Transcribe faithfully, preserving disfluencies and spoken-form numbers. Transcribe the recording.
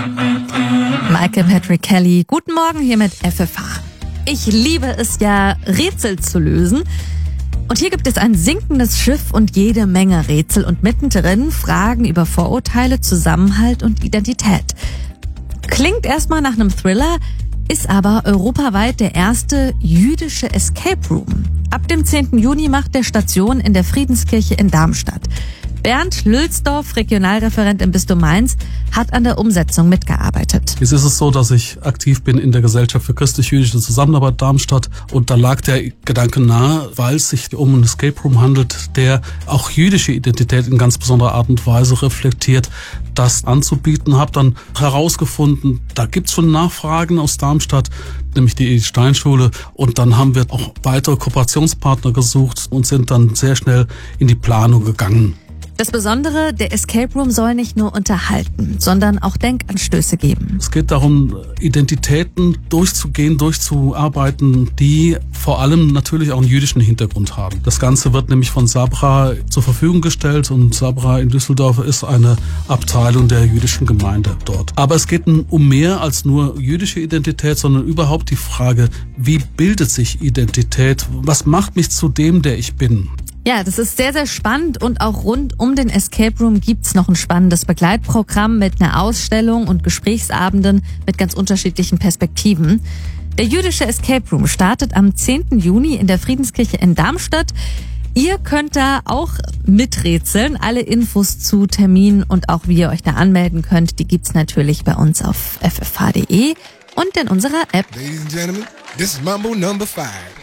Michael Patrick Kelly, guten Morgen hier mit F F H. Ich liebe es ja, Rätsel zu lösen. Und hier gibt es ein sinkendes Schiff und jede Menge Rätsel und mittendrin Fragen über Vorurteile, Zusammenhalt und Identität. Klingt erstmal nach einem Thriller, ist aber europaweit der erste jüdische Escape Room. Ab dem zehnten Juni macht der Station in der Friedenskirche in Darmstadt. Bernd Lülsdorf, Regionalreferent im Bistum Mainz, hat an der Umsetzung mitgearbeitet. Jetzt ist es so, dass ich aktiv bin in der Gesellschaft für christlich-jüdische Zusammenarbeit Darmstadt und da lag der Gedanke nahe, weil es sich um einen Escape Room handelt, der auch jüdische Identität in ganz besonderer Art und Weise reflektiert, das anzubieten. Habe dann herausgefunden, da gibt's schon Nachfragen aus Darmstadt, nämlich die Edith Stein Schule, und dann haben wir auch weitere Kooperationspartner gesucht und sind dann sehr schnell in die Planung gegangen. Das Besondere, der Escape Room soll nicht nur unterhalten, sondern auch Denkanstöße geben. Es geht darum, Identitäten durchzugehen, durchzuarbeiten, die vor allem natürlich auch einen jüdischen Hintergrund haben. Das Ganze wird nämlich von Sabra zur Verfügung gestellt und Sabra in Düsseldorf ist eine Abteilung der jüdischen Gemeinde dort. Aber es geht um mehr als nur jüdische Identität, sondern überhaupt die Frage, wie bildet sich Identität? Was macht mich zu dem, der ich bin? Ja, das ist sehr, sehr spannend und auch rund um den Escape Room gibt's noch ein spannendes Begleitprogramm mit einer Ausstellung und Gesprächsabenden mit ganz unterschiedlichen Perspektiven. Der jüdische Escape Room startet am zehnten Juni in der Friedenskirche in Darmstadt. Ihr könnt da auch miträtseln. Alle Infos zu Terminen und auch wie ihr euch da anmelden könnt, die gibt's natürlich bei uns auf f f h punkt d e und in unserer App. Ladies and gentlemen, this is Mambo number five.